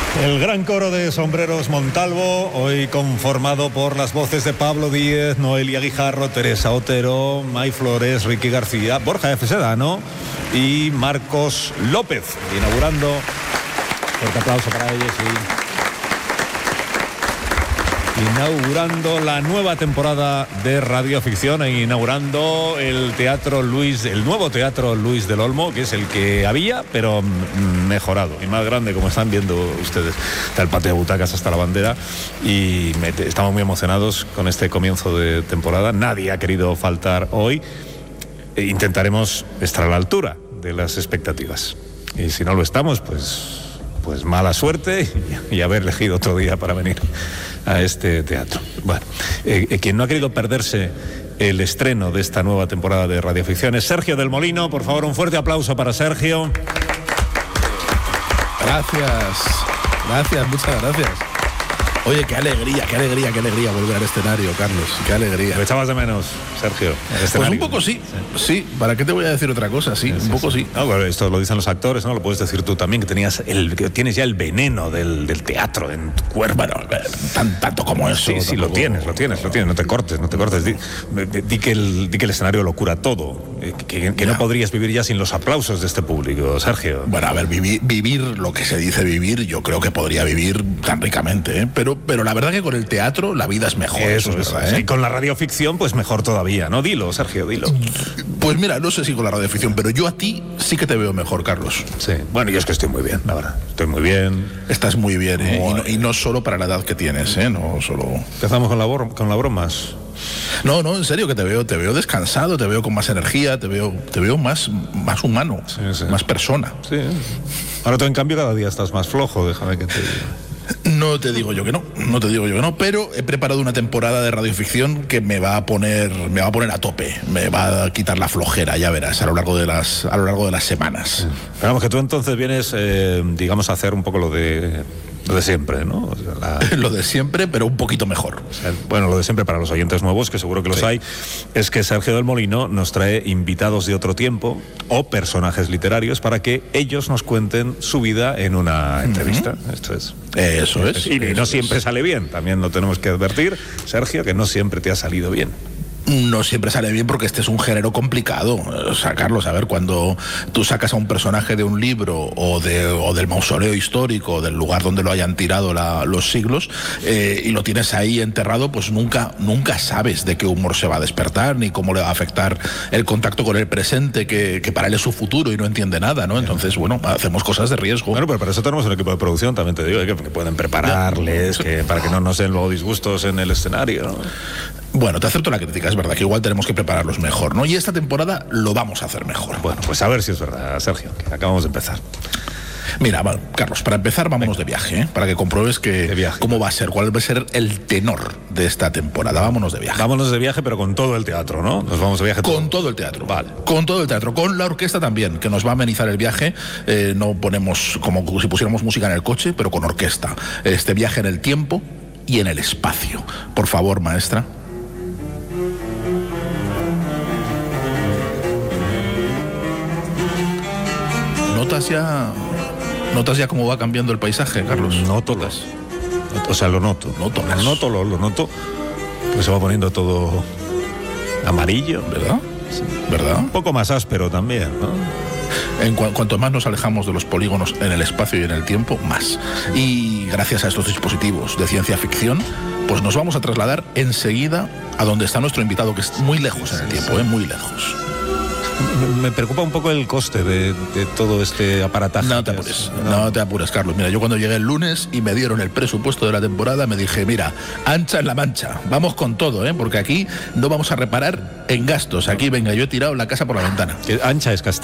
El gran coro de Sombreros Montalvo, hoy conformado por las voces de Pablo Díez, Noelia Guijarro, Teresa Otero, May Flores, Ricky García, Borja F. Sedano y Marcos López, inaugurando. Fuerte aplauso para ellos inaugurando la nueva temporada de Radioficción e inaugurando el nuevo Teatro Luis del Olmo, que es el que había, pero mejorado y más grande, como están viendo ustedes. Está el patio de butacas hasta la bandera y estamos muy emocionados con este comienzo de temporada. Nadie ha querido faltar hoy. Intentaremos estar a la altura de las expectativas. Y si no lo estamos, pues mala suerte y haber elegido otro día para venir a este teatro. Bueno, quien no ha querido perderse el estreno de esta nueva temporada de Radioficción es Sergio del Molino. Por favor, un fuerte aplauso para Sergio. Gracias, muchas gracias. Oye, qué alegría volver al escenario, Carlos, qué alegría. ¿Lo echabas de menos, Sergio? Pues un poco sí, ¿para qué te voy a decir otra cosa? Sí, un poco sí. No, bueno, esto lo dicen los actores, ¿no? Lo puedes decir tú también, que tienes ya el veneno del teatro en tu cuerpo. Bueno, tanto como eso. Sí, lo tienes, no te cortes. Di que el escenario lo cura todo, que no podrías vivir ya sin los aplausos de este público, Sergio. Bueno, a ver, vivir lo que se dice vivir, yo creo que podría vivir tan ricamente, pero la verdad que con el teatro la vida es mejor. Eso es verdad, Y con la radioficción, pues mejor todavía, ¿no? Dilo, Sergio, dilo. Pues mira, no sé si con la radioficción, pero yo a ti sí que te veo mejor, Carlos. Sí, bueno, yo es que estoy muy bien, la verdad. Estoy muy bien. Estás muy bien, y no solo para la edad que tienes, no solo... Empezamos con las bromas. No, en serio, que te veo descansado, te veo con más energía, te veo más humano, sí. Más persona. Sí. Ahora tú, en cambio, cada día estás más flojo, déjame que te diga. No te digo yo que no, pero he preparado una temporada de radioficción que me va a poner a tope, me va a quitar la flojera, ya verás, a lo largo de las semanas. Pero vamos, que tú entonces vienes, digamos, a hacer un poco lo de siempre, ¿no? O sea, lo de siempre, pero un poquito mejor. Bueno, lo de siempre para los oyentes nuevos, que seguro que los hay, es que Sergio del Molino nos trae invitados de otro tiempo o personajes literarios para que ellos nos cuenten su vida en una entrevista. Esto es. Eso es. Y no siempre sale bien, también lo tenemos que advertir, Sergio, que no siempre te ha salido bien. No siempre sale bien porque este es un género complicado. O sea, Carlos, a ver, cuando tú sacas a un personaje de un libro o del mausoleo histórico, del lugar donde lo hayan tirado los siglos, y lo tienes ahí enterrado, pues nunca sabes de qué humor se va a despertar, ni cómo le va a afectar el contacto con el presente, que para él es su futuro y no entiende nada, ¿no? Entonces, bueno, hacemos cosas de riesgo. Bueno, pero para eso tenemos un equipo de producción, también te digo, que pueden prepararles, para que no nos den luego disgustos en el escenario, ¿no? Bueno, te acepto la crítica, es verdad que igual tenemos que prepararlos mejor, ¿no? Y esta temporada lo vamos a hacer mejor. Bueno, pues a ver si es verdad, Sergio, que acabamos de empezar. Mira, bueno, Carlos, para empezar vámonos de viaje, para que compruebes cómo va a ser, cuál va a ser el tenor de esta temporada. Vámonos de viaje. Vámonos de viaje, pero con todo el teatro, ¿no? Nos vamos de viaje con todo el teatro. Vale. Con todo el teatro, con la orquesta también, que nos va a amenizar el viaje. No ponemos como si pusiéramos música en el coche, pero con orquesta. Este viaje en el tiempo y en el espacio. Por favor, maestra. ¿Notas ya cómo va cambiando el paisaje, Carlos? No todas. O sea, lo noto. Lo noto. Pues se va poniendo todo amarillo. ¿Verdad? Sí. ¿Verdad? Un poco más áspero también, ¿no? Cuanto más nos alejamos de los polígonos en el espacio y en el tiempo, más. Y gracias a estos dispositivos de ciencia ficción, pues nos vamos a trasladar enseguida a donde está nuestro invitado, que es muy lejos en el tiempo, muy lejos. Me preocupa un poco el coste de todo este aparataje. No te apures, Carlos. Mira, yo cuando llegué el lunes y me dieron el presupuesto de la temporada, me dije, mira, ancha en la mancha, vamos con todo, porque aquí no vamos a reparar en gastos. Aquí, venga, yo he tirado la casa por la ventana. Ancha es Castilla.